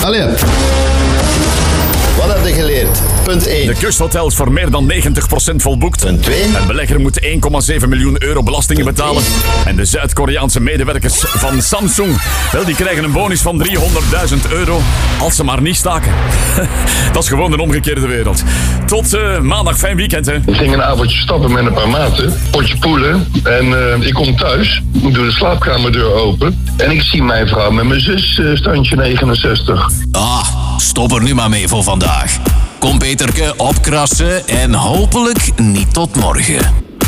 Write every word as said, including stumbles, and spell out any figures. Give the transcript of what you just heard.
Allee. Wat heb je geleerd? Punt één. De kusthotels voor meer dan negentig procent volboekt. Punt twee. Een belegger moet één komma zeven miljoen euro belastingen betalen. En de Zuid-Koreaanse medewerkers van Samsung, wel, die krijgen een bonus van driehonderdduizend euro als ze maar niet staken. Dat is gewoon de omgekeerde wereld. Tot uh, maandag, fijn weekend, hè. Ik ging een avondje stappen met een paar maten, potje poelen. En uh, ik kom thuis, ik doe de slaapkamerdeur open. En ik zie mijn vrouw met mijn zus, uh, standje negenenzestig. Ah, stop er nu maar mee voor vandaag. Kom Peterke, opkrassen en hopelijk niet tot morgen.